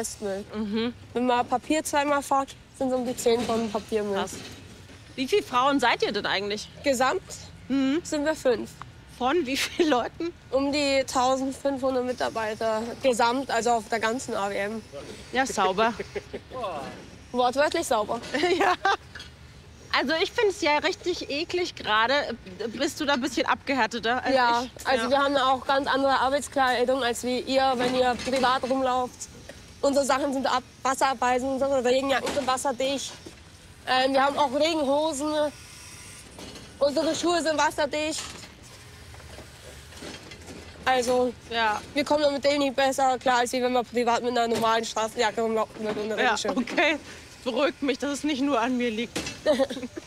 Restmüll. Wenn man Papier zweimal fährt, sind es um die 10 Tonnen Papiermüll. Krass. Wie viele Frauen seid ihr denn eigentlich? Gesamt sind wir 5. Von wie vielen Leuten? Um die 1500 Mitarbeiter gesamt, also auf der ganzen AWM. Ja, sauber. Wortwörtlich sauber. Ja. Also ich finde es ja richtig eklig gerade. Bist du da ein bisschen abgehärteter als Ja, ich? also wir haben auch ganz andere Arbeitskleidung als wie ihr, wenn ihr privat rumlauft. Unsere Sachen sind wasserabweisend, unsere Regenjacken sind wasserdicht. Wir haben auch Regenhosen. Unsere Schuhe sind wasserdicht. Also, Ja. wir kommen mit denen nicht besser klar, als wenn wir privat mit einer normalen Straßenjacke rumlaufen mit ohne Ja, Regenschirm. okay. Beruhigt mich, dass es nicht nur an mir liegt.